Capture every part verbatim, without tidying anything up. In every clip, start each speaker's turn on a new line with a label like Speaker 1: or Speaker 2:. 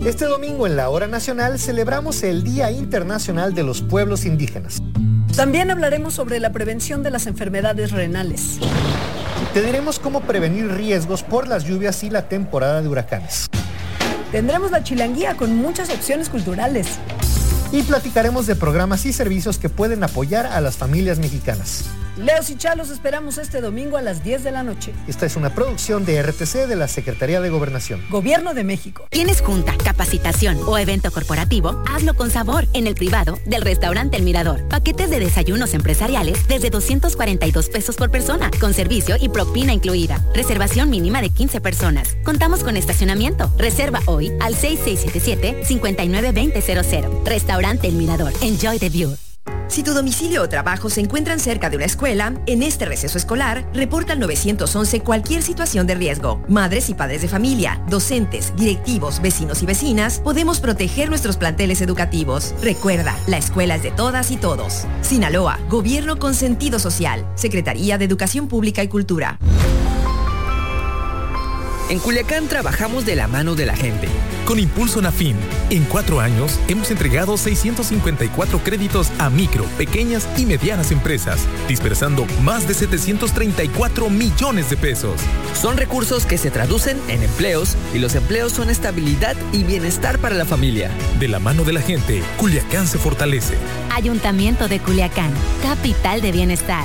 Speaker 1: Este domingo en la Hora Nacional celebramos el Día Internacional de los Pueblos Indígenas.
Speaker 2: También hablaremos sobre la prevención de las enfermedades renales.
Speaker 1: Te diremos cómo prevenir riesgos por las lluvias y la temporada de huracanes.
Speaker 2: Tendremos la chilanguía con muchas opciones culturales.
Speaker 1: Y platicaremos de programas y servicios que pueden apoyar a las familias mexicanas.
Speaker 2: Leos y Chalos esperamos este domingo a las diez de la noche.
Speaker 1: Esta es una producción de R T C de la Secretaría de Gobernación.
Speaker 2: Gobierno de México.
Speaker 3: ¿Tienes junta, capacitación o evento corporativo? Hazlo con sabor en el privado del restaurante El Mirador. Paquetes de desayunos empresariales desde doscientos cuarenta y dos pesos por persona, con servicio y propina incluida. Reservación mínima de quince personas. Contamos con estacionamiento. Reserva hoy al seis seis siete siete, cinco nueve dos cero cero cero. Restaurante El Mirador. Enjoy the view.
Speaker 4: Si tu domicilio o trabajo se encuentran cerca de una escuela, en este receso escolar, reporta al nueve once cualquier situación de riesgo. Madres y padres de familia, docentes, directivos, vecinos y vecinas, podemos proteger nuestros planteles educativos. Recuerda, la escuela es de todas y todos. Sinaloa, Gobierno con sentido social. Secretaría de Educación Pública y Cultura.
Speaker 5: En Culiacán trabajamos de la mano de la gente. Con Impulso Nafin, en cuatro años hemos entregado seiscientos cincuenta y cuatro créditos a micro, pequeñas y medianas empresas, dispersando más de setecientos treinta y cuatro millones de pesos. Son recursos que se traducen en empleos y los empleos son estabilidad y bienestar para la familia. De la mano de la gente, Culiacán se fortalece.
Speaker 3: Ayuntamiento de Culiacán, capital de bienestar.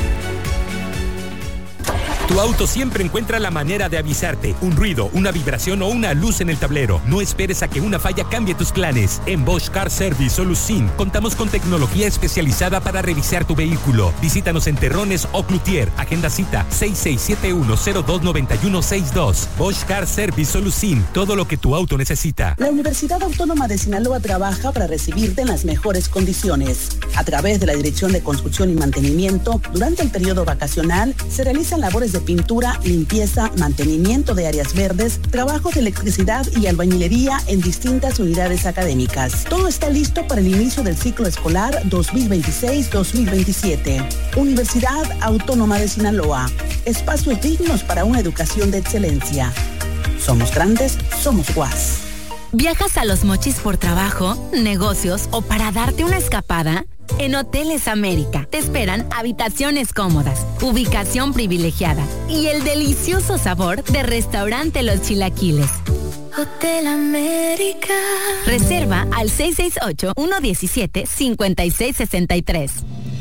Speaker 6: Tu auto siempre encuentra la manera de avisarte. Un ruido, una vibración o una luz en el tablero. No esperes a que una falla cambie tus planes. En Bosch Car Service Solusin contamos con tecnología especializada para revisar tu vehículo. Visítanos en Terrones o Cloutier. Agenda cita seis seis siete uno cero dos nueve uno seis dos. Bosch Car Service Solusin. Todo lo que tu auto necesita.
Speaker 7: La Universidad Autónoma de Sinaloa trabaja para recibirte en las mejores condiciones. A través de la Dirección de Construcción y Mantenimiento, durante el periodo vacacional, se realizan labores de pintura, limpieza, mantenimiento de áreas verdes, trabajos de electricidad y albañilería en distintas unidades académicas. Todo está listo para el inicio del ciclo escolar dos mil veintiséis dos mil veintisiete. Universidad Autónoma de Sinaloa. Espacios dignos para una educación de excelencia. Somos grandes, somos U A S.
Speaker 3: ¿Viajas a Los Mochis por trabajo, negocios o para darte una escapada? En Hoteles América te esperan habitaciones cómodas, ubicación privilegiada y el delicioso sabor de Restaurante Los Chilaquiles.
Speaker 8: Hotel América.
Speaker 3: Reserva al seis seis ocho, uno uno siete, cinco seis seis tres.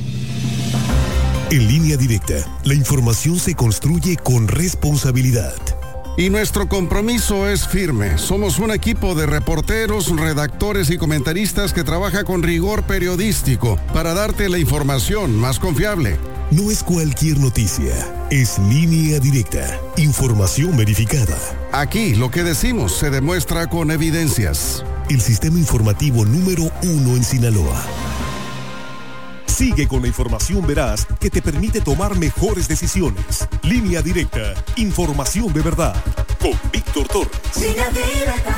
Speaker 9: En Línea Directa, la información se construye con responsabilidad.
Speaker 10: Y nuestro compromiso es firme. Somos un equipo de reporteros, redactores y comentaristas que trabaja con rigor periodístico para darte la información más confiable.
Speaker 9: No es cualquier noticia, es Línea Directa, información verificada.
Speaker 10: Aquí lo que decimos se demuestra con evidencias.
Speaker 9: El sistema informativo número uno en Sinaloa. Sigue con la información veraz que te permite tomar mejores decisiones. Línea Directa, información de verdad. Con Víctor Torres.
Speaker 8: Línea Directa.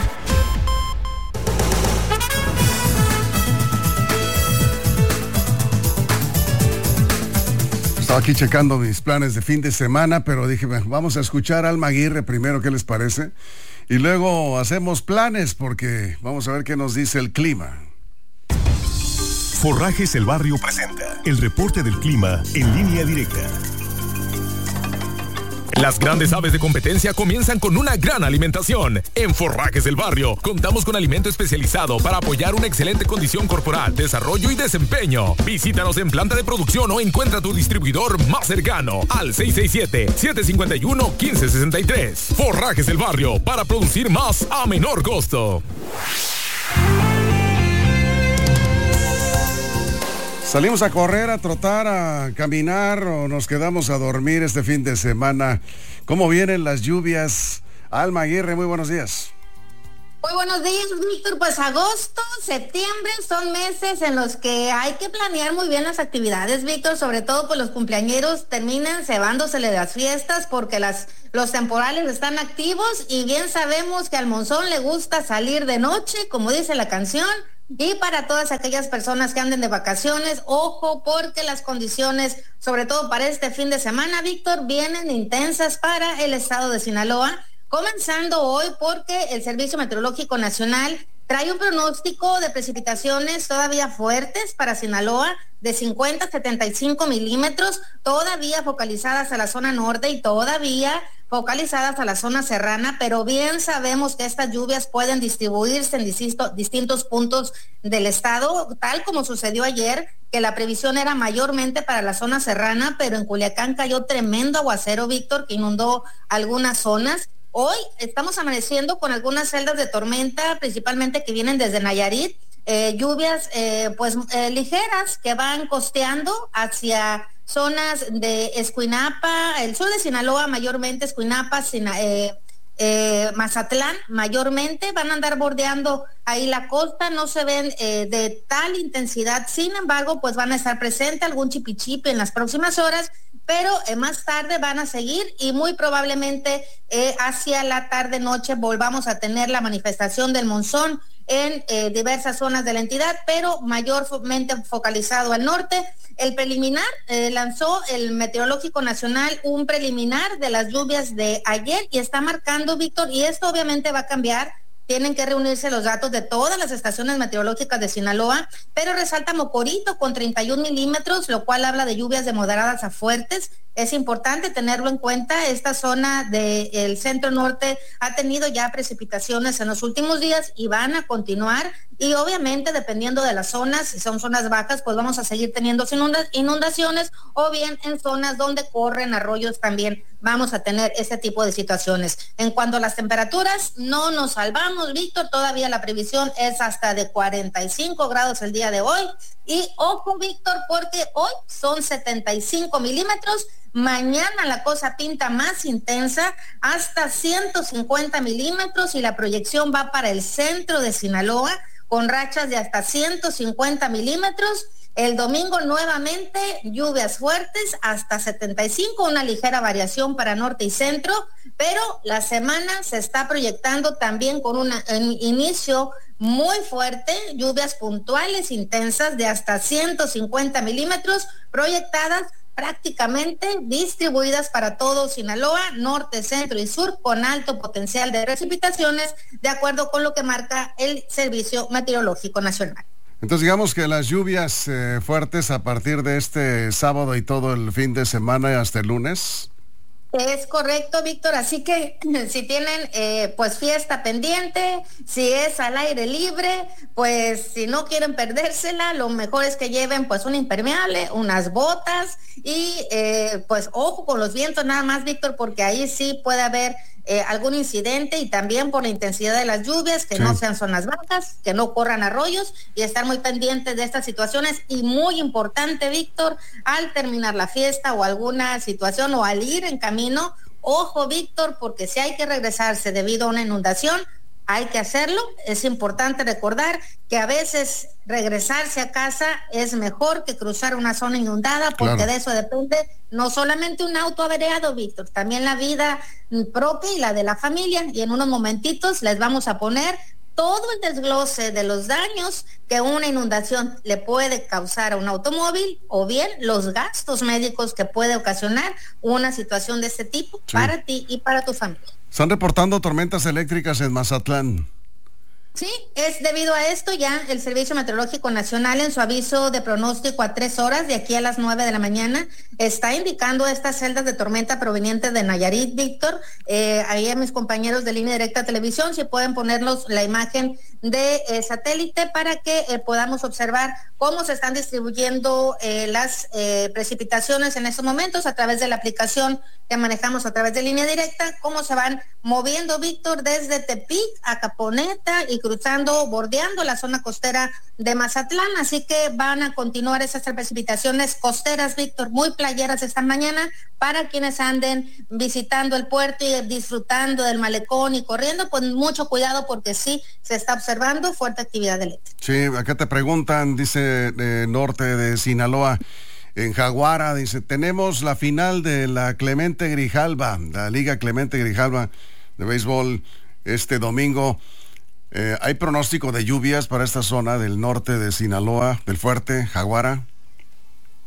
Speaker 10: Estaba aquí checando mis planes de fin de semana, pero dije, vamos a escuchar a Alma Aguirre primero, ¿qué les parece? Y luego hacemos planes porque vamos a ver qué nos dice el clima.
Speaker 9: Forrajes El Barrio presenta el reporte del clima en Línea Directa.
Speaker 6: Las grandes aves de competencia comienzan con una gran alimentación. En Forrajes del Barrio contamos con alimento especializado para apoyar una excelente condición corporal, desarrollo y desempeño. Visítanos en planta de producción o encuentra tu distribuidor más cercano al seis seis siete, siete cinco uno, uno cinco seis tres. Forrajes del Barrio, para producir más a menor costo.
Speaker 10: ¿Salimos a correr, a trotar, a caminar o nos quedamos a dormir este fin de semana? ¿Cómo vienen las lluvias? Alma Aguirre, muy buenos días.
Speaker 11: Muy buenos días, Víctor. Pues agosto, septiembre son meses en los que hay que planear muy bien las actividades, Víctor. Sobre todo, pues los cumpleañeros terminan cebándosele de las fiestas porque las, los temporales están activos y bien sabemos que al monzón le gusta salir de noche, como dice la canción. Y para todas aquellas personas que anden de vacaciones, ojo, porque las condiciones, sobre todo para este fin de semana, Víctor, vienen intensas para el estado de Sinaloa, Comenzando hoy porque el Servicio Meteorológico Nacional trae un pronóstico de precipitaciones todavía fuertes para Sinaloa de cincuenta a setenta y cinco milímetros, todavía focalizadas a la zona norte y todavía focalizadas a la zona serrana, pero bien sabemos que estas lluvias pueden distribuirse en distintos, distintos puntos del estado, tal como sucedió ayer, que la previsión era mayormente para la zona serrana, pero en Culiacán cayó tremendo aguacero, Víctor, que inundó algunas zonas. Hoy estamos amaneciendo con algunas celdas de tormenta, principalmente que vienen desde Nayarit, eh, lluvias eh, pues eh, ligeras que van costeando hacia zonas de Escuinapa, el sur de Sinaloa mayormente, Escuinapa, Sina, eh, eh, Mazatlán mayormente, van a andar bordeando ahí la costa, no se ven eh, de tal intensidad, sin embargo, pues van a estar presente algún chipichipi en las próximas horas, pero eh, más tarde van a seguir y muy probablemente eh, hacia la tarde-noche volvamos a tener la manifestación del monzón en eh, diversas zonas de la entidad, pero mayormente focalizado al norte. El preliminar, eh, lanzó el Meteorológico Nacional un preliminar de las lluvias de ayer y está marcando, Víctor, y esto obviamente va a cambiar. Tienen que reunirse los datos de todas las estaciones meteorológicas de Sinaloa, pero resalta Mocorito con treinta y un milímetros, lo cual habla de lluvias de moderadas a fuertes. Es importante tenerlo en cuenta. Esta zona del centro norte ha tenido ya precipitaciones en los últimos días y van a continuar. Y obviamente, dependiendo de las zonas, si son zonas bajas, pues vamos a seguir teniendo inundaciones, o bien en zonas donde corren arroyos también vamos a tener ese tipo de situaciones. En cuanto a las temperaturas, no nos salvamos, Víctor, todavía la previsión es hasta de cuarenta y cinco grados el día de hoy. Y ojo, Víctor, porque hoy son setenta y cinco milímetros, mañana la cosa pinta más intensa, hasta ciento cincuenta milímetros, y la proyección va para el centro de Sinaloa, con rachas de hasta ciento cincuenta milímetros. El domingo nuevamente lluvias fuertes hasta setenta y cinco, una ligera variación para norte y centro, pero la semana se está proyectando también con una, un inicio muy fuerte, lluvias puntuales intensas de hasta ciento cincuenta milímetros, proyectadas prácticamente distribuidas para todo Sinaloa, norte, centro y sur, con alto potencial de precipitaciones, de acuerdo con lo que marca el Servicio Meteorológico Nacional.
Speaker 10: Entonces digamos que las lluvias eh, fuertes a partir de este sábado y todo el fin de semana hasta el lunes.
Speaker 11: Es correcto, Víctor, así que si tienen eh, pues fiesta pendiente, si es al aire libre, pues si no quieren perdérsela, lo mejor es que lleven pues un impermeable, unas botas y eh, pues ojo con los vientos nada más, Víctor, porque ahí sí puede haber Eh, algún incidente, y también por la intensidad de las lluvias, que sí. No sean zonas bajas, que no corran arroyos, y estar muy pendientes de estas situaciones. Y muy importante, Víctor, al terminar la fiesta o alguna situación o al ir en camino, ojo, Víctor, porque si hay que regresarse debido a una inundación, hay que hacerlo. Es importante recordar que a veces regresarse a casa es mejor que cruzar una zona inundada, porque claro, de eso depende no solamente un auto averiado, Víctor, también la vida propia y la de la familia. Y en unos momentitos les vamos a poner todo el desglose de los daños que una inundación le puede causar a un automóvil, o bien los gastos médicos que puede ocasionar una situación de este tipo, sí, para ti y para tu familia.
Speaker 10: Están reportando tormentas eléctricas en Mazatlán.
Speaker 11: Sí, es debido a esto ya el Servicio Meteorológico Nacional, en su aviso de pronóstico a tres horas de aquí a las nueve de la mañana, está indicando estas celdas de tormenta provenientes de Nayarit, Víctor. Eh, ahí a mis compañeros de Línea Directa Televisión, si pueden ponernos la imagen de eh, satélite para que eh, podamos observar cómo se están distribuyendo eh, las eh, precipitaciones en estos momentos a través de la aplicación que manejamos a través de Línea Directa, cómo se van moviendo, Víctor, desde Tepic a Caponeta y cruzando, bordeando la zona costera de Mazatlán. Así que van a continuar esas precipitaciones costeras, Víctor, muy playeras esta mañana, para quienes anden visitando el puerto y disfrutando del malecón y corriendo, pues mucho cuidado, porque sí se está observando fuerte actividad eléctrica.
Speaker 10: Sí, acá te preguntan, dice de norte de Sinaloa, en Jaguara, dice, tenemos la final de la Clemente Grijalva, la Liga Clemente Grijalva de béisbol este domingo. Eh, ¿Hay pronóstico de lluvias para esta zona del norte de Sinaloa, del fuerte, Jaguara?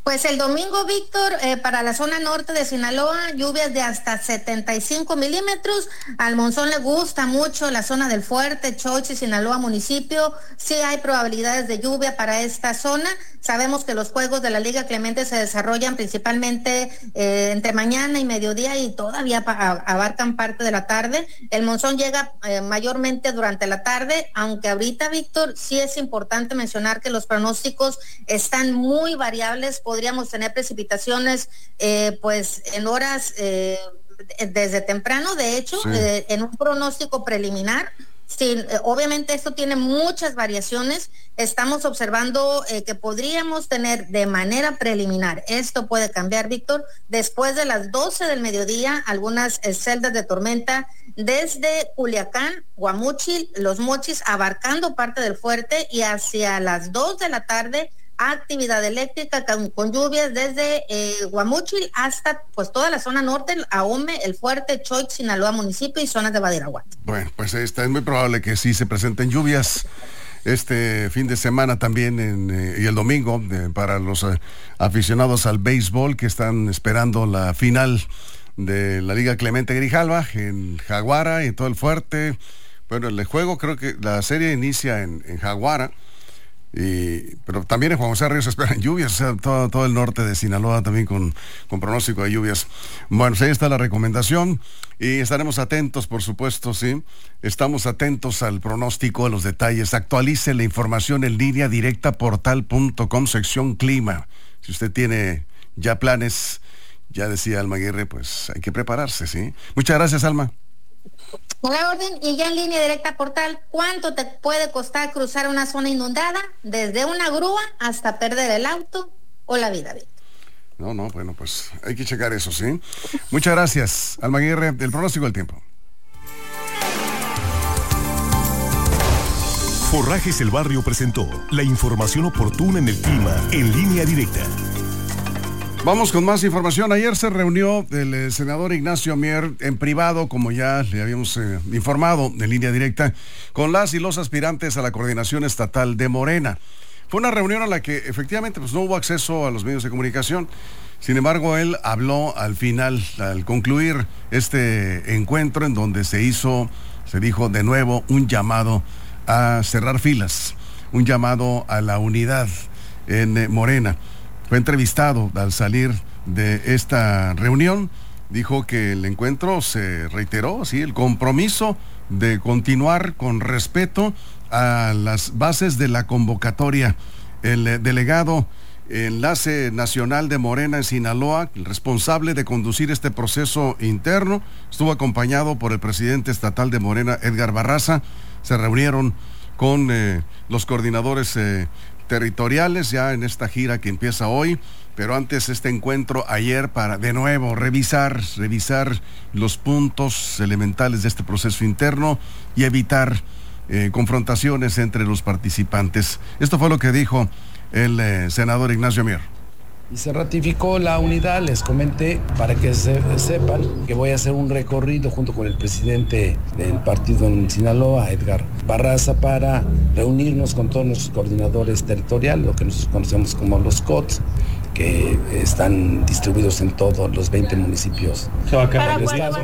Speaker 11: Pues el domingo, Víctor, eh, para la zona norte de Sinaloa, lluvias de hasta setenta y cinco milímetros. Al monzón le gusta mucho la zona del Fuerte, Xochitl, Sinaloa municipio. Sí hay probabilidades de lluvia para esta zona. Sabemos que los juegos de la Liga Clemente se desarrollan principalmente eh, entre mañana y mediodía y todavía pa- abarcan parte de la tarde. El monzón llega eh, mayormente durante la tarde, aunque ahorita, Víctor, sí es importante mencionar que los pronósticos están muy variables. Podríamos tener precipitaciones eh, pues en horas eh, desde temprano, de hecho, sí. eh, en un pronóstico preliminar. Sí, eh, obviamente esto tiene muchas variaciones. Estamos observando eh, que podríamos tener de manera preliminar, esto puede cambiar, Víctor, después de las doce del mediodía, algunas eh, celdas de tormenta desde Culiacán, Guamúchil, Los Mochis, abarcando parte del Fuerte, y hacia las dos de la tarde, actividad eléctrica con, con lluvias desde eh, Guamúchil hasta pues toda la zona norte, Ahome, El Fuerte, Xochitl, Sinaloa municipio y zonas de Badiraguato.
Speaker 10: Bueno, pues esta es muy probable que sí se presenten lluvias este fin de semana también en, eh, y el domingo eh, para los eh, aficionados al béisbol que están esperando la final de la Liga Clemente Grijalva en Jaguara y todo el Fuerte. Bueno, el juego, creo que la serie inicia en, en Jaguara. Y, pero también en Juan José Ríos se esperan lluvias, o sea, todo, todo el norte de Sinaloa también con, con pronóstico de lluvias. Bueno, pues ahí está la recomendación y estaremos atentos, por supuesto, sí. Estamos atentos al pronóstico, a los detalles. Actualice la información en línea directa, portal punto com, sección clima. Si usted tiene ya planes, ya decía Alma Aguirre, pues hay que prepararse, sí. Muchas gracias, Alma.
Speaker 11: A la orden, y ya en línea directa portal, ¿cuánto te puede costar cruzar una zona inundada? Desde una grúa hasta perder el auto o la vida, Víctor.
Speaker 10: No, no, bueno, pues hay que checar eso, ¿sí? Muchas gracias, Alma Aguirre, del pronóstico del tiempo.
Speaker 9: Forrajes El Barrio presentó la información oportuna en el clima en línea directa.
Speaker 10: Vamos con más información. Ayer se reunió el eh, senador Ignacio Mier en privado, como ya le habíamos eh, informado en línea directa, con las y los aspirantes a la coordinación estatal de Morena. Fue una reunión a la que efectivamente pues, no hubo acceso a los medios de comunicación. Sin embargo, él habló al final, al concluir este encuentro en donde se hizo, se dijo de nuevo, un llamado a cerrar filas, un llamado a la unidad en eh, Morena. Fue entrevistado al salir de esta reunión, dijo que el encuentro se reiteró, sí, el compromiso de continuar con respeto a las bases de la convocatoria. El delegado enlace nacional de Morena en Sinaloa, el responsable de conducir este proceso interno, estuvo acompañado por el presidente estatal de Morena, Edgar Barraza. Se reunieron con eh, los coordinadores eh, territoriales ya en esta gira que empieza hoy, pero antes este encuentro ayer para de nuevo revisar, revisar los puntos elementales de este proceso interno y evitar eh, confrontaciones entre los participantes. Esto fue lo que dijo el eh, senador Ignacio Mier.
Speaker 12: Y se ratificó la unidad, les comenté, para que se, sepan que voy a hacer un recorrido junto con el presidente del partido en Sinaloa, Edgar Barraza, para reunirnos con todos los coordinadores territoriales, lo que nosotros conocemos como los C O T, que están distribuidos en todos los veinte municipios del estado.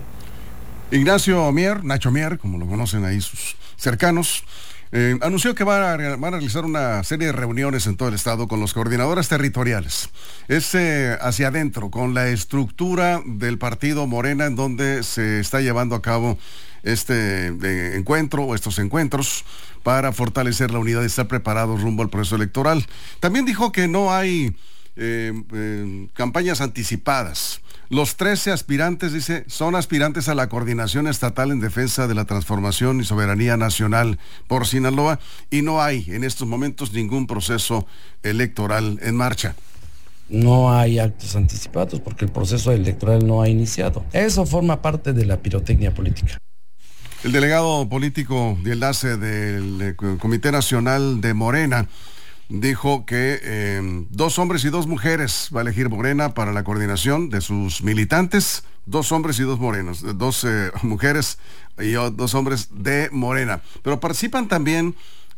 Speaker 10: Ignacio Mier, Nacho Mier, como lo conocen ahí sus cercanos, Eh, anunció que van a, van a realizar una serie de reuniones en todo el estado con los coordinadores territoriales. Es eh, hacia adentro, con la estructura del partido Morena, en donde se está llevando a cabo este eh, encuentro o estos encuentros para fortalecer la unidad y estar preparados rumbo al proceso electoral. También dijo que no hay eh, eh, campañas anticipadas. Los trece aspirantes, dice, son aspirantes a la coordinación estatal en defensa de la transformación y soberanía nacional por Sinaloa, y no hay en estos momentos ningún proceso electoral en marcha.
Speaker 12: No hay actos anticipados porque el proceso electoral no ha iniciado. Eso forma parte de la pirotecnia política.
Speaker 10: El delegado político de enlace del Comité Nacional de Morena dijo que eh, dos hombres y dos mujeres va a elegir Morena para la coordinación de sus militantes, dos hombres y dos morenos, dos eh, mujeres y dos hombres de Morena. Pero participan también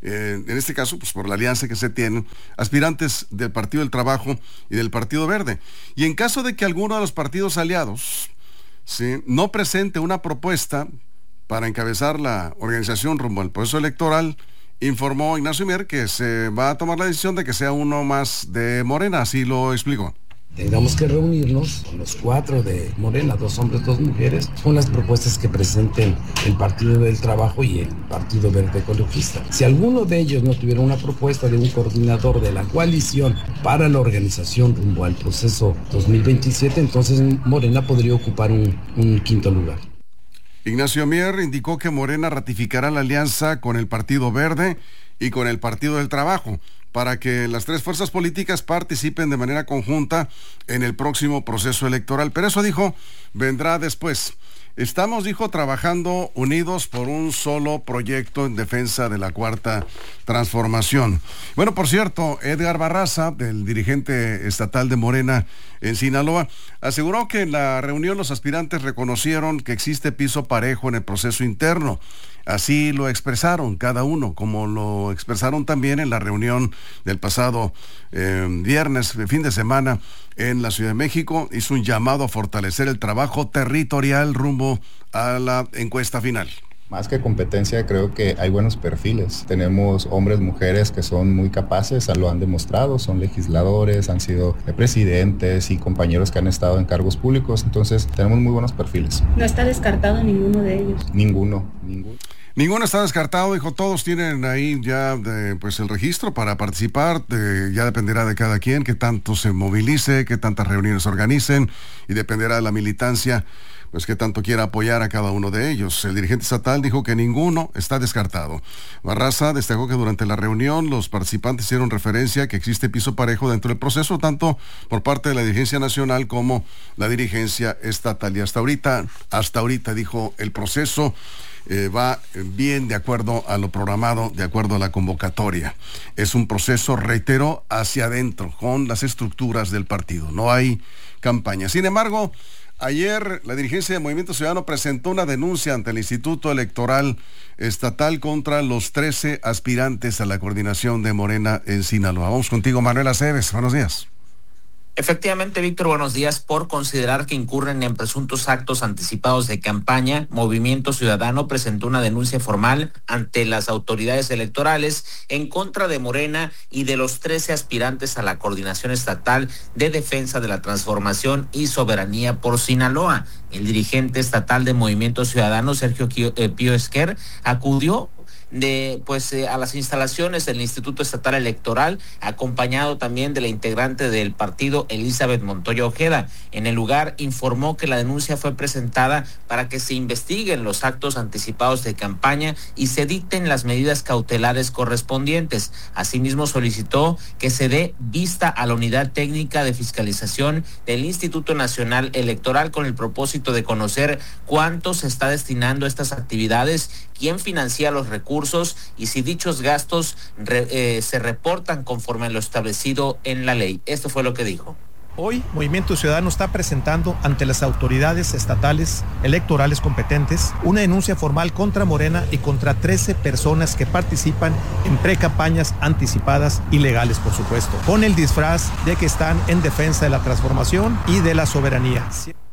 Speaker 10: eh, en este caso, pues por la alianza que se tienen, aspirantes del Partido del Trabajo y del Partido Verde. Y en caso de que alguno de los partidos aliados, ¿sí?, no presente una propuesta para encabezar la organización rumbo al proceso electoral, informó Ignacio Mier que se va a tomar la decisión de que sea uno más de Morena, así lo explicó.
Speaker 12: Tengamos que reunirnos con los cuatro de Morena, dos hombres, dos mujeres, con las propuestas que presenten el Partido del Trabajo y el Partido Verde Ecologista. Si alguno de ellos no tuviera una propuesta de un coordinador de la coalición para la organización rumbo al proceso dos mil veintisiete, entonces Morena podría ocupar un, un quinto lugar.
Speaker 10: Ignacio Mier indicó que Morena ratificará la alianza con el Partido Verde y con el Partido del Trabajo para que las tres fuerzas políticas participen de manera conjunta en el próximo proceso electoral. Pero eso, dijo, vendrá después. Estamos, dijo, trabajando unidos por un solo proyecto en defensa de la Cuarta Transformación. Bueno, por cierto, Edgar Barraza, el dirigente estatal de Morena en Sinaloa, aseguró que en la reunión los aspirantes reconocieron que existe piso parejo en el proceso interno. Así lo expresaron cada uno, como lo expresaron también en la reunión del pasado eh, viernes, fin de semana, en la Ciudad de México. Hizo un llamado a fortalecer el trabajo territorial rumbo a la encuesta final.
Speaker 13: Más que competencia, creo que hay buenos perfiles. Tenemos hombres, mujeres que son muy capaces, lo han demostrado, son legisladores, han sido presidentes y compañeros que han estado en cargos públicos, entonces tenemos muy buenos perfiles.
Speaker 14: ¿No está descartado ninguno de ellos?
Speaker 13: Ninguno, ninguno.
Speaker 10: Ninguno está descartado, dijo, todos tienen ahí ya de, pues el registro para participar, de, ya dependerá de cada quien, que tanto se movilice, que tantas reuniones organicen, y dependerá de la militancia, pues que tanto quiera apoyar a cada uno de ellos. El dirigente estatal dijo que ninguno está descartado. Barraza destacó que durante la reunión los participantes hicieron referencia a que existe piso parejo dentro del proceso, tanto por parte de la dirigencia nacional como la dirigencia estatal. Y hasta ahorita, hasta ahorita, dijo, el proceso Eh, va bien de acuerdo a lo programado, de acuerdo a la convocatoria. Es un proceso, reitero, hacia adentro, con las estructuras del partido. No hay campaña. Sin embargo, ayer la dirigencia de Movimiento Ciudadano presentó una denuncia ante el Instituto Electoral Estatal contra los trece aspirantes a la coordinación de Morena en Sinaloa. Vamos contigo, Manuel Aceves. Buenos días.
Speaker 15: Efectivamente, Víctor, buenos días. Por considerar que incurren en presuntos actos anticipados de campaña, Movimiento Ciudadano presentó una denuncia formal ante las autoridades electorales en contra de Morena y de los trece aspirantes a la Coordinación Estatal de Defensa de la Transformación y Soberanía por Sinaloa. El dirigente estatal de Movimiento Ciudadano, Sergio Pío Esquer, acudió de pues eh, a las instalaciones del Instituto Estatal Electoral, acompañado también de la integrante del partido, Elizabeth Montoya Ojeda. En el lugar informó que la denuncia fue presentada para que se investiguen los actos anticipados de campaña y se dicten las medidas cautelares correspondientes. Asimismo, solicitó que se dé vista a la Unidad Técnica de Fiscalización del Instituto Nacional Electoral con el propósito de conocer cuánto se está destinando a estas actividades, quién financia los recursos y si dichos gastos re, eh, se reportan conforme a lo establecido en la ley. Esto fue lo que dijo.
Speaker 16: Hoy, Movimiento Ciudadano está presentando ante las autoridades estatales electorales competentes una denuncia formal contra Morena y contra trece personas que participan en precampañas anticipadas ilegales, por supuesto, con el disfraz de que están en defensa de la transformación y de la soberanía.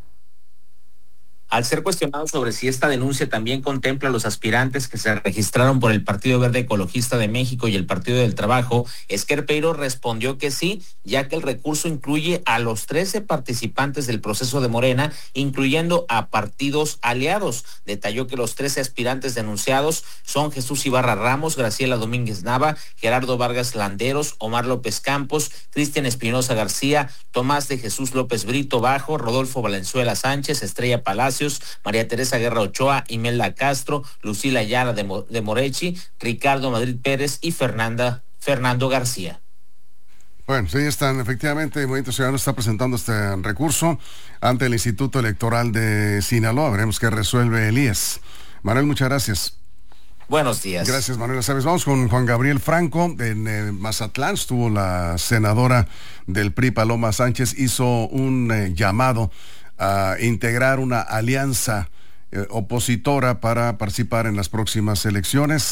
Speaker 15: Al ser cuestionado sobre si esta denuncia también contempla a los aspirantes que se registraron por el Partido Verde Ecologista de México y el Partido del Trabajo, Esquer Peiro respondió que sí, ya que el recurso incluye a los trece participantes del proceso de Morena, incluyendo a partidos aliados. Detalló que los trece aspirantes denunciados son Jesús Ibarra Ramos, Graciela Domínguez Nava, Gerardo Vargas Landeros, Omar López Campos, Cristian Espinosa García, Tomás de Jesús López Brito Bajo, Rodolfo Valenzuela Sánchez, Estrella Palacio, María Teresa Guerra Ochoa, Imelda Castro, Lucila Ayala de, Mo, de Morechi, Ricardo Madrid Pérez y Fernanda, Fernando García.
Speaker 10: Bueno, sí están, efectivamente, el Movimiento Ciudadano está presentando este recurso ante el Instituto Electoral de Sinaloa. Veremos qué resuelve Elías. Manuel, muchas gracias.
Speaker 15: Buenos días.
Speaker 10: Gracias, Manuel. Sabes, vamos con Juan Gabriel Franco. En eh, Mazatlán estuvo la senadora del P R I, Paloma Sánchez, hizo un eh, llamado a integrar una alianza eh, opositora para participar en las próximas elecciones.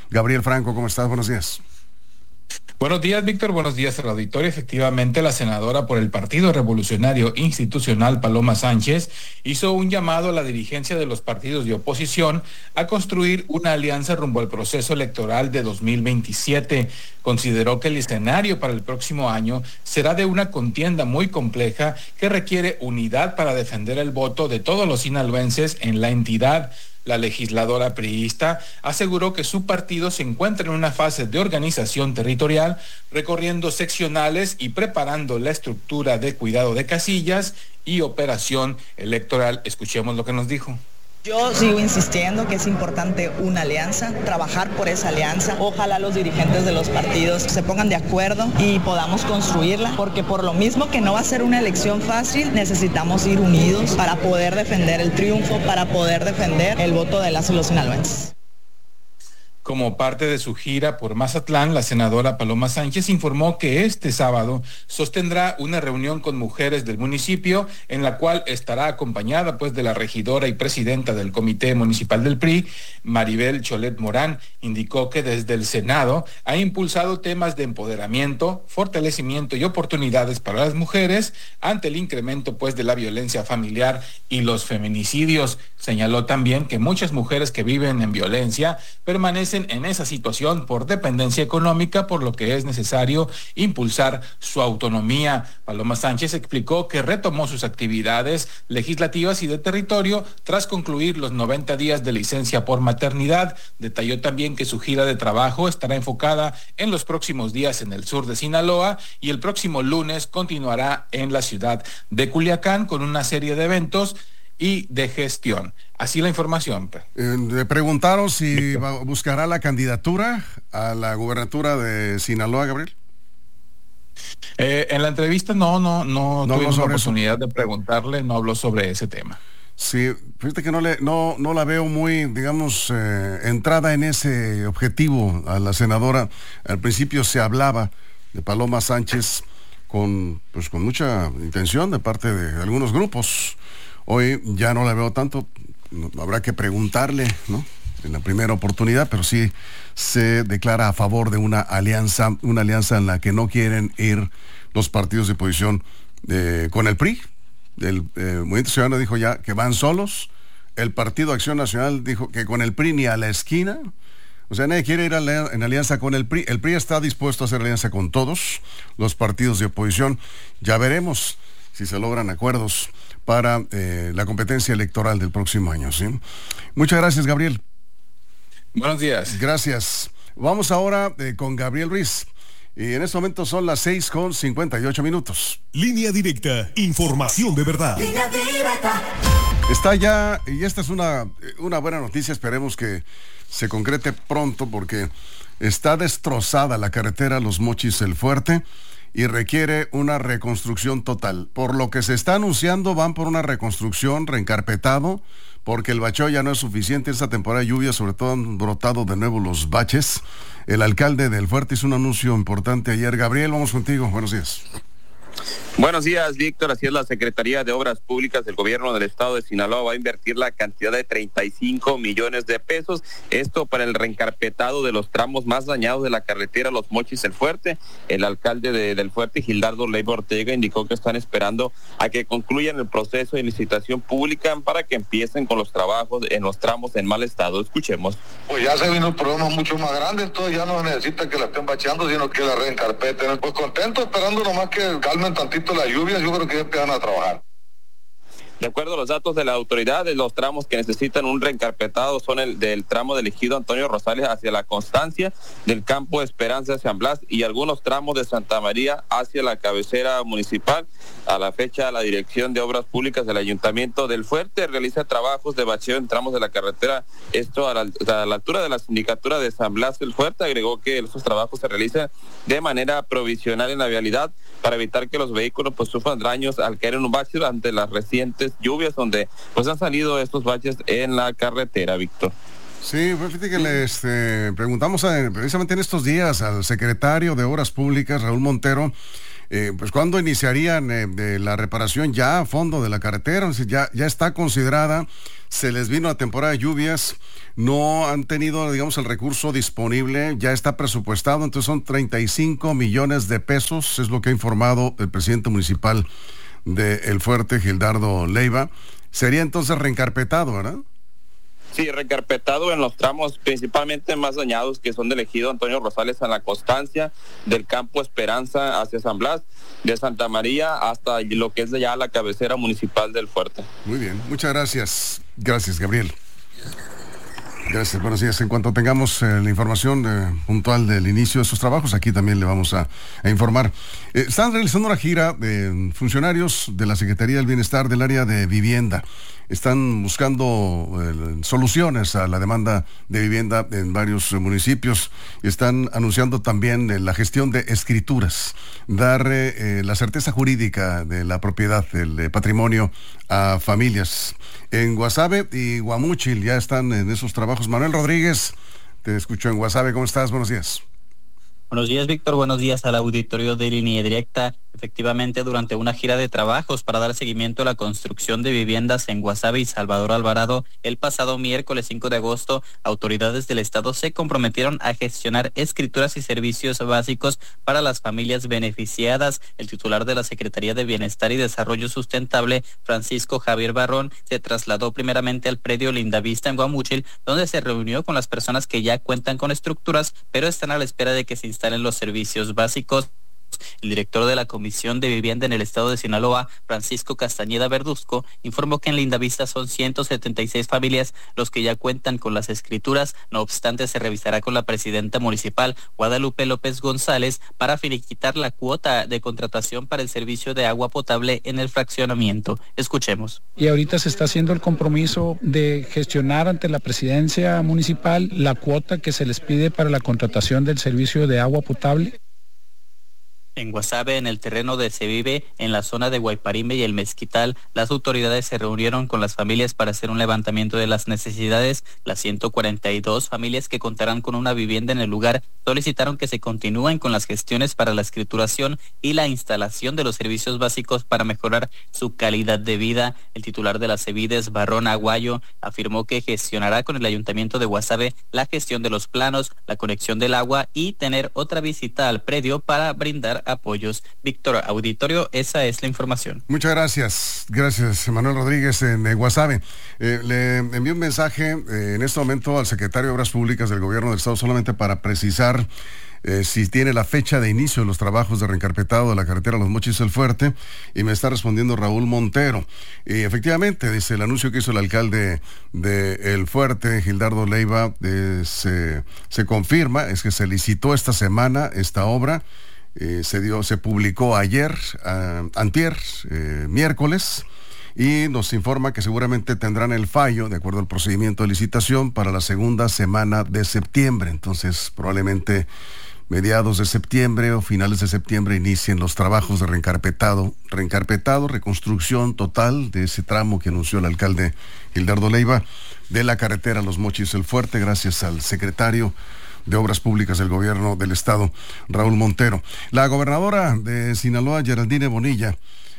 Speaker 10: Gabriel Franco, ¿cómo estás? Buenos días.
Speaker 17: Buenos días, Víctor. Buenos días al auditorio. Efectivamente, la senadora por el Partido Revolucionario Institucional, Paloma Sánchez, hizo un llamado a la dirigencia de los partidos de oposición a construir una alianza rumbo al proceso electoral de dos mil veintisiete. Consideró que el escenario para el próximo año será de una contienda muy compleja que requiere unidad para defender el voto de todos los sinaloenses en la entidad. La legisladora priista aseguró que su partido se encuentra en una fase de organización territorial, recorriendo seccionales y preparando la estructura de cuidado de casillas y operación electoral. Escuchemos lo que nos dijo.
Speaker 18: Yo sigo insistiendo que es importante una alianza, trabajar por esa alianza. Ojalá los dirigentes de los partidos se pongan de acuerdo y podamos construirla, porque por lo mismo que no va a ser una elección fácil, necesitamos ir unidos para poder defender el triunfo, para poder defender el voto de las y los sinaloenses.
Speaker 17: Como parte de su gira por Mazatlán, la senadora Paloma Sánchez informó que este sábado sostendrá una reunión con mujeres del municipio, en la cual estará acompañada pues de la regidora y presidenta del Comité Municipal del P R I, Maribel Cholet Morán. Indicó que desde el Senado ha impulsado temas de empoderamiento, fortalecimiento y oportunidades para las mujeres ante el incremento pues de la violencia familiar y los feminicidios. Señaló también que muchas mujeres que viven en violencia permanecen en esa situación por dependencia económica, por lo que es necesario impulsar su autonomía. Paloma Sánchez explicó que retomó sus actividades legislativas y de territorio tras concluir los noventa días de licencia por maternidad. Detalló también que su gira de trabajo estará enfocada en los próximos días en el sur de Sinaloa y el próximo lunes continuará en la ciudad de Culiacán con una serie de eventos y de gestión. Así la información.
Speaker 10: Eh, le preguntaron si va, buscará la candidatura a la gubernatura de Sinaloa, Gabriel.
Speaker 17: Eh, en la entrevista no, no, no, no tuvimos la oportunidad
Speaker 10: eso.
Speaker 17: de preguntarle, no habló sobre ese tema.
Speaker 10: Sí, fíjate que no le, no, no la veo muy, digamos, eh, entrada en ese objetivo a la senadora. Al principio se hablaba de Paloma Sánchez con, pues, con mucha intención de parte de algunos grupos. Hoy ya no la veo tanto, habrá que preguntarle, ¿no?, en la primera oportunidad, pero sí se declara a favor de una alianza, una alianza en la que no quieren ir los partidos de oposición eh, con el P R I. El eh, Movimiento Ciudadano dijo ya que van solos, el Partido Acción Nacional dijo que con el P R I ni a la esquina. O sea, nadie quiere ir a la, en alianza con el P R I. El P R I está dispuesto a hacer alianza con todos los partidos de oposición. Ya veremos si se logran acuerdos para eh, la competencia electoral del próximo año, ¿sí? Muchas gracias, Gabriel.
Speaker 17: Buenos días.
Speaker 10: Gracias. Vamos ahora eh, con Gabriel Ruiz. Y en este momento son las seis con cincuenta y ocho minutos.
Speaker 9: Línea directa, información de verdad.
Speaker 8: Línea directa.
Speaker 10: Está ya, y esta es una, una buena noticia, esperemos que se concrete pronto, porque está destrozada la carretera Los Mochis El Fuerte y requiere una reconstrucción total. Por lo que se está anunciando, van por una reconstrucción, reencarpetado, porque el bacheo ya no es suficiente. Esta temporada de lluvia, sobre todo, han brotado de nuevo los baches. El alcalde del Fuerte hizo un anuncio importante ayer. Gabriel, vamos contigo. Buenos días.
Speaker 19: Buenos días, Víctor. Así es, la Secretaría de Obras Públicas del Gobierno del Estado de Sinaloa va a invertir la cantidad de treinta y cinco millones de pesos. Esto para el reencarpetado de los tramos más dañados de la carretera Los Mochis El Fuerte. El alcalde de, del Fuerte, Gildardo Leiva Ortega, indicó que están esperando a que concluyan el proceso de licitación pública para que empiecen con los trabajos en los tramos en mal estado. Escuchemos.
Speaker 20: Pues ya se vino un problema mucho más grande, entonces ya no necesita que la estén bacheando, sino que la reencarpeten. Pues contento, esperando nomás que calmen tantito las lluvias, yo creo que ya empiezan a trabajar.
Speaker 19: De acuerdo a los datos de la autoridad, los tramos que necesitan un reencarpetado son el del tramo del Ejido Antonio Rosales hacia La Constancia, del campo Esperanza de San Blas y algunos tramos de Santa María hacia la cabecera municipal. A la fecha, la Dirección de Obras Públicas del Ayuntamiento del Fuerte realiza trabajos de bacheo en tramos de la carretera, esto a la, a la altura de la sindicatura de San Blas del Fuerte. Agregó que esos trabajos se realizan de manera provisional en la vialidad para evitar que los vehículos pues sufran daños al caer en un bache ante las recientes lluvias, donde pues han salido estos baches en la carretera, Víctor.
Speaker 10: Sí, fíjate que le este, preguntamos a, precisamente en estos días al secretario de Obras Públicas, Raúl Montero, eh, pues ¿cuándo iniciarían eh, de la reparación ya a fondo de la carretera? O sea, ya, ya está considerada, se les vino la temporada de lluvias, no han tenido, digamos, el recurso disponible, ya está presupuestado, entonces son treinta y cinco millones de pesos, es lo que ha informado el presidente municipal de El Fuerte, Gildardo Leiva. Sería entonces reencarpetado, ¿verdad?
Speaker 19: Sí, recarpetado en los tramos principalmente más dañados, que son del ejido Antonio Rosales a La Constancia, del campo Esperanza hacia San Blas, de Santa María hasta lo que es ya la cabecera municipal del Fuerte.
Speaker 10: Muy bien, muchas gracias. Gracias, Gabriel. Gracias, buenos días. En cuanto tengamos eh, la información eh, puntual del inicio de estos trabajos, aquí también le vamos a, a informar. Eh, están realizando una gira de funcionarios de la Secretaría del Bienestar del área de vivienda. Están buscando eh, soluciones a la demanda de vivienda en varios eh, municipios. Están anunciando también eh, la gestión de escrituras, dar eh, la certeza jurídica de la propiedad, del eh, patrimonio a familias. En Guasave y Guamúchil ya están en esos trabajos. Manuel Rodríguez, te escucho en Guasave. ¿Cómo estás? Buenos días.
Speaker 21: Buenos días, Víctor. Buenos días al auditorio de Línea Directa. Efectivamente, durante una gira de trabajos para dar seguimiento a la construcción de viviendas en Guasave y Salvador Alvarado, el pasado miércoles cinco de agosto, autoridades del Estado se comprometieron a gestionar escrituras y servicios básicos para las familias beneficiadas. El titular de la Secretaría de Bienestar y Desarrollo Sustentable, Francisco Javier Barrón, se trasladó primeramente al predio Lindavista en Guamúchil, donde se reunió con las personas que ya cuentan con estructuras, pero están a la espera de que se instalen los servicios básicos. El director de la Comisión de Vivienda en el estado de Sinaloa, Francisco Castañeda Verduzco, informó que en Lindavista son ciento setenta y seis familias los que ya cuentan con las escrituras. No obstante, se revisará con la presidenta municipal, Guadalupe López González, para finiquitar la cuota de contratación para el servicio de agua potable en el fraccionamiento. Escuchemos.
Speaker 22: Y ahorita se está haciendo el compromiso de gestionar ante la presidencia municipal la cuota que se les pide para la contratación del servicio de agua potable.
Speaker 21: En Guasave, en el terreno de Se Vive, en la zona de Guayparime y el Mezquital, las autoridades se reunieron con las familias para hacer un levantamiento de las necesidades. Las ciento cuarenta y dos familias que contarán con una vivienda en el lugar solicitaron que se continúen con las gestiones para la escrituración y la instalación de los servicios básicos para mejorar su calidad de vida. El titular de las Cevides, Barrón Aguayo, afirmó que gestionará con el Ayuntamiento de Guasave la gestión de los planos, la conexión del agua y tener otra visita al predio para brindar apoyos. Víctor, auditorio, esa es la información.
Speaker 10: Muchas gracias. Gracias, Manuel Rodríguez en eh, Guasave. Eh, le envío un mensaje eh, en este momento al secretario de Obras Públicas del Gobierno del Estado solamente para precisar Eh, si tiene la fecha de inicio de los trabajos de reencarpetado de la carretera Los Mochis El Fuerte, y me está respondiendo Raúl Montero. Y efectivamente, dice, el anuncio que hizo el alcalde de El Fuerte, Gildardo Leiva, eh, se, se confirma, es que se licitó esta semana esta obra, eh, se dio, se publicó ayer, uh, antier, eh, miércoles, y nos informa que seguramente tendrán el fallo, de acuerdo al procedimiento de licitación, para la segunda semana de septiembre. Entonces, probablemente mediados de septiembre o finales de septiembre inicien los trabajos de reencarpetado, reencarpetado, reconstrucción total de ese tramo que anunció el alcalde Gildardo Leiva de la carretera Los Mochis El Fuerte, gracias al secretario de Obras Públicas del Gobierno del Estado, Raúl Montero. La gobernadora de Sinaloa, Geraldine Bonilla,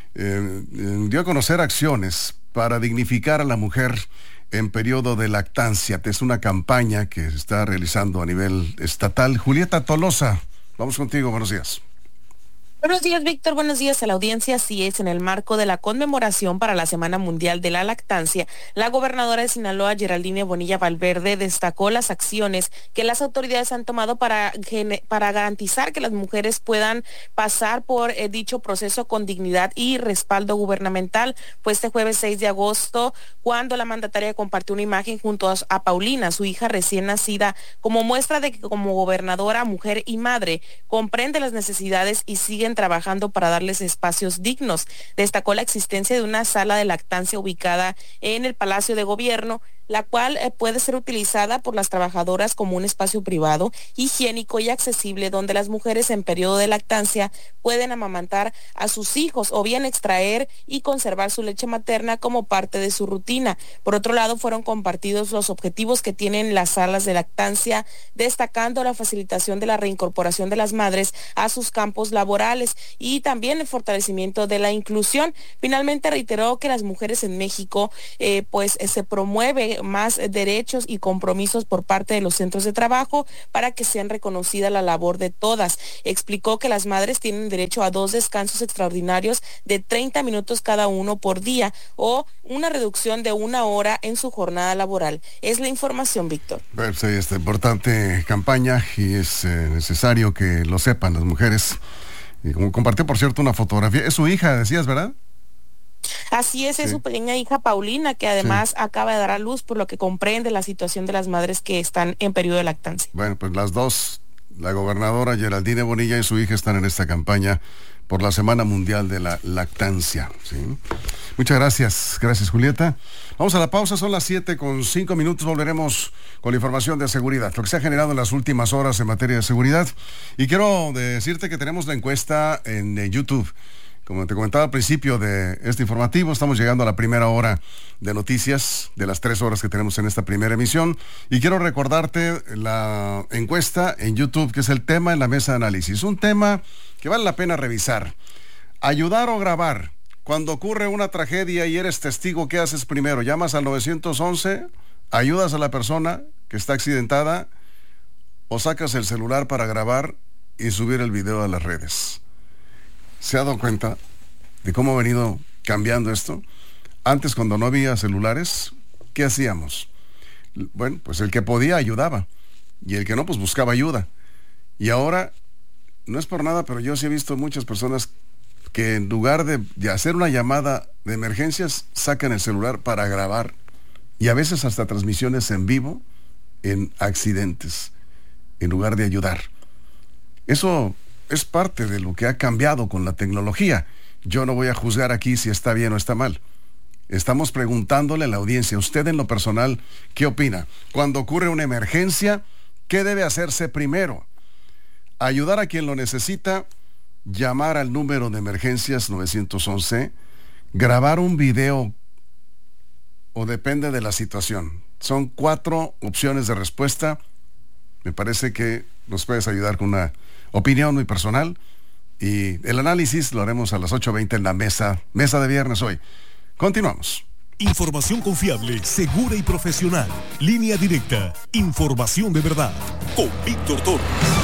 Speaker 10: eh, eh, dio a conocer acciones para dignificar a la mujer en periodo de lactancia. Es una campaña que se está realizando a nivel estatal. Julieta Tolosa, vamos contigo, buenos días.
Speaker 23: Buenos días, Víctor. Buenos días a la audiencia. Así es, en el marco de la conmemoración para la Semana Mundial de la Lactancia, la gobernadora de Sinaloa, Geraldine Bonilla Valverde, destacó las acciones que las autoridades han tomado para, para garantizar que las mujeres puedan pasar por eh, dicho proceso con dignidad y respaldo gubernamental. Fue este jueves seis de agosto cuando la mandataria compartió una imagen junto a, a Paulina, su hija recién nacida, como muestra de que como gobernadora, mujer y madre comprende las necesidades y sigue trabajando para darles espacios dignos. Destacó la existencia de una sala de lactancia ubicada en el Palacio de Gobierno, la cual eh, puede ser utilizada por las trabajadoras como un espacio privado, higiénico y accesible donde las mujeres en periodo de lactancia pueden amamantar a sus hijos o bien extraer y conservar su leche materna como parte de su rutina. Por otro lado, fueron compartidos los objetivos que tienen las salas de lactancia, destacando la facilitación de la reincorporación de las madres a sus campos laborales y también el fortalecimiento de la inclusión. Finalmente reiteró que las mujeres en México eh, pues eh, se promueve más eh, derechos y compromisos por parte de los centros de trabajo para que sean reconocida la labor de todas. Explicó que las madres tienen derecho a dos descansos extraordinarios de treinta minutos cada uno por día o una reducción de una hora en su jornada laboral. Es la información, Víctor.
Speaker 10: Pues sí, esta importante campaña y es eh, necesario que lo sepan las mujeres. Y como compartió, por cierto, una fotografía. Es su hija, decías, ¿verdad?
Speaker 23: Así es, sí. Es su pequeña hija Paulina, que además sí. acaba de dar a luz, por lo que comprende la situación de las madres que están en periodo de lactancia.
Speaker 10: Bueno, pues las dos, la gobernadora Geraldine Bonilla y su hija, están en esta campaña por la Semana Mundial de la Lactancia. ¿Sí? Muchas gracias, gracias Julieta. Vamos a la pausa, son las siete con cinco minutos, volveremos con la información de seguridad, lo que se ha generado en las últimas horas en materia de seguridad. Y quiero decirte que tenemos la encuesta en eh, YouTube. Como te comentaba al principio de este informativo, estamos llegando a la primera hora de noticias, de las tres horas que tenemos en esta primera emisión. Y quiero recordarte la encuesta en YouTube, que es el tema en la mesa de análisis. Un tema que vale la pena revisar. Ayudar o grabar. Cuando ocurre una tragedia y eres testigo, ¿qué haces primero? ¿Llamas al nueve once? ¿Ayudas a la persona que está accidentada? ¿O sacas el celular para grabar y subir el video a las redes? ¿Se ha dado cuenta de cómo ha venido cambiando esto? Antes, cuando no había celulares, ¿qué hacíamos? Bueno, pues el que podía ayudaba, y el que no, pues buscaba ayuda. Y ahora, no es por nada, pero yo sí he visto muchas personas que en lugar de, de hacer una llamada de emergencias, sacan el celular para grabar, y a veces hasta transmisiones en vivo en accidentes, en lugar de ayudar. Eso es parte de lo que ha cambiado con la tecnología. Yo no voy a juzgar aquí si está bien o está mal. Estamos preguntándole a la audiencia, usted en lo personal, ¿qué opina? Cuando ocurre una emergencia, ¿qué debe hacerse primero? Ayudar a quien lo necesita, llamar al número de emergencias nueve once, grabar un video, o depende de la situación. Son cuatro opciones de respuesta. Me parece que nos puedes ayudar con una opinión muy personal, y el análisis lo haremos a las ocho veinte en la mesa, mesa de viernes hoy. Continuamos.
Speaker 9: Información confiable, segura y profesional. Línea directa. Información de verdad. Con Víctor Torres.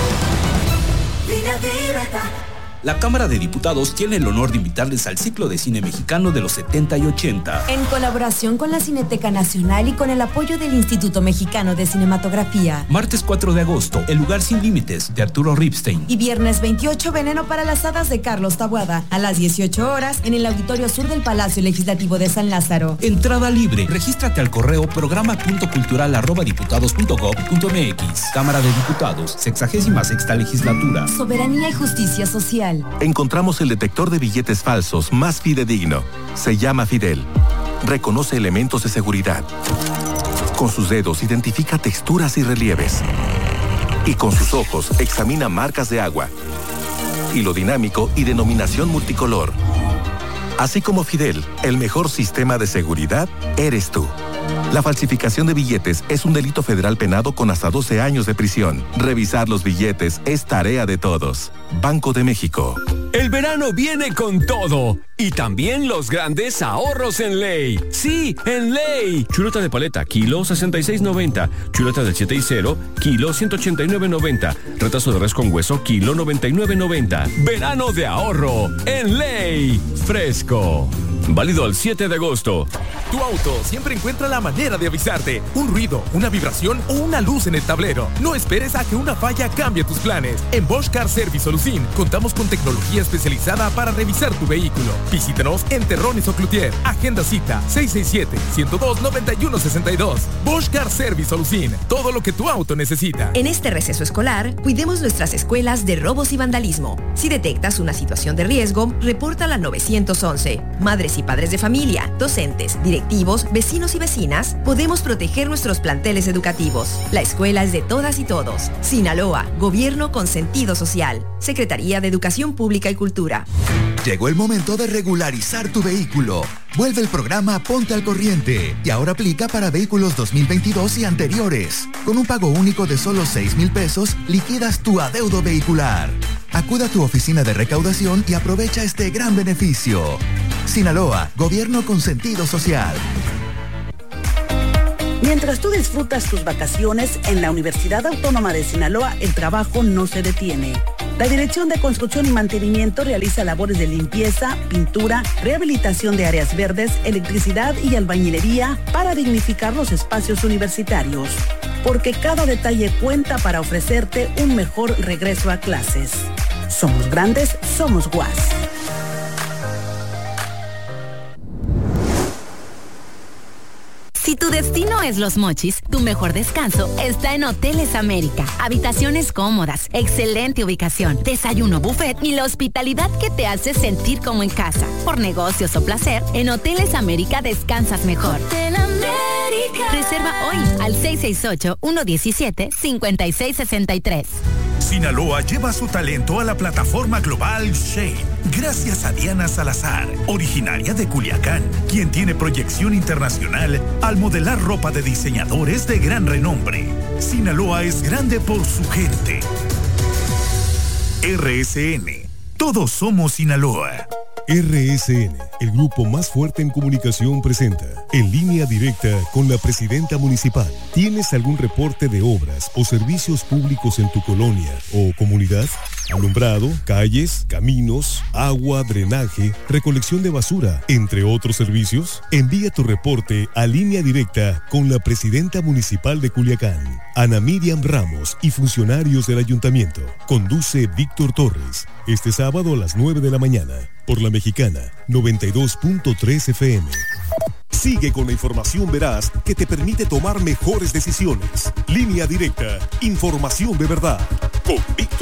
Speaker 8: Línea directa.
Speaker 1: La Cámara de Diputados tiene el honor de invitarles al ciclo de cine mexicano de los setenta y ochenta.
Speaker 2: En colaboración con la Cineteca Nacional y con el apoyo del Instituto Mexicano de Cinematografía.
Speaker 1: Martes cuatro de agosto, El lugar sin límites, de Arturo Ripstein.
Speaker 2: Y viernes veintiocho, Veneno para las hadas, de Carlos Taboada, a las dieciocho horas, en el Auditorio Sur del Palacio Legislativo de San Lázaro.
Speaker 1: Entrada libre. Regístrate al correo programa punto cultural arroba diputados punto gob punto mx. Cámara de Diputados, sexagésima sexta legislatura.
Speaker 2: Soberanía y justicia social.
Speaker 4: Encontramos el detector de billetes falsos más fidedigno. Se llama Fidel. Reconoce elementos de seguridad. Con sus dedos identifica texturas y relieves. Y con sus ojos examina marcas de agua. Hilo dinámico y denominación multicolor. Así como Fidel, el mejor sistema de seguridad eres tú. La falsificación de billetes es un delito federal penado con hasta doce años de prisión. Revisar los billetes es tarea de todos. Banco de México.
Speaker 24: El verano viene con todo. Y también los grandes ahorros en Ley. Sí, en Ley. Chuleta de paleta, kilo sesenta y seis noventa. Chuleta del siete y cero, kilo ciento ochenta y nueve noventa. Retazo de res con hueso, kilo noventa y nueve noventa. Verano de ahorro en Ley. Fresco. Válido al siete de agosto.
Speaker 5: Tu auto siempre encuentra la manera de avisarte. Un ruido, una vibración o una luz en el tablero. No esperes a que una falla cambie tus planes. En Bosch Car Service Solusin contamos con tecnología especializada para revisar tu vehículo. Visítanos en Terrones o Cloutier. Agenda cita seis seis siete, uno cero dos, nueve uno seis dos. Bosch Car Service Solusin. Todo lo que tu auto necesita.
Speaker 25: En este receso escolar, cuidemos nuestras escuelas de robos y vandalismo. Si detectas una situación de riesgo, repórtala al nueve once. Madres madres y padres de familia, docentes, directivos, vecinos y vecinas, podemos proteger nuestros planteles educativos. La escuela es de todas y todos. Sinaloa, gobierno con sentido social. Secretaría de Educación Pública y Cultura.
Speaker 3: Llegó el momento de regularizar tu vehículo. Vuelve el programa Ponte al Corriente y ahora aplica para vehículos dos mil veintidós y anteriores. Con un pago único de solo seis mil pesos, liquidas tu adeudo vehicular. Acuda a tu oficina de recaudación y aprovecha este gran beneficio. Sinaloa, gobierno con sentido social.
Speaker 6: Mientras tú disfrutas tus vacaciones, en la Universidad Autónoma de Sinaloa el trabajo no se detiene. La Dirección de Construcción y Mantenimiento realiza labores de limpieza, pintura, rehabilitación de áreas verdes, electricidad y albañilería para dignificar los espacios universitarios. Porque cada detalle cuenta para ofrecerte un mejor regreso a clases. Somos grandes, somos U A S.
Speaker 7: Si tu destino es Los Mochis, tu mejor descanso está en Hoteles América. Habitaciones cómodas, excelente ubicación, desayuno buffet y la hospitalidad que te hace sentir como en casa. Por negocios o placer, en Hoteles América descansas mejor. Hotel América. Reserva hoy al seis seis ocho, uno uno siete, cinco seis seis tres.
Speaker 11: Sinaloa lleva su talento a la plataforma global Shane, gracias a Diana Salazar, originaria de Culiacán, quien tiene proyección internacional al modelar ropa de diseñadores de gran renombre. Sinaloa es grande por su gente. R S N, todos somos Sinaloa.
Speaker 9: R S N, el grupo más fuerte en comunicación, presenta En Línea Directa con la Presidenta Municipal. ¿Tienes algún reporte de obras o servicios públicos en tu colonia o comunidad? Alumbrado, calles, caminos, agua, drenaje, recolección de basura, entre otros servicios. Envía tu reporte a Línea Directa con la Presidenta Municipal de Culiacán, Ana Miriam Ramos, y funcionarios del Ayuntamiento. Conduce Víctor Torres, este sábado a las nueve de la mañana, por La Mexicana, noventa y dos punto tres F M. Sigue con la información veraz que te permite tomar mejores decisiones. Línea Directa, información de verdad, con Víctor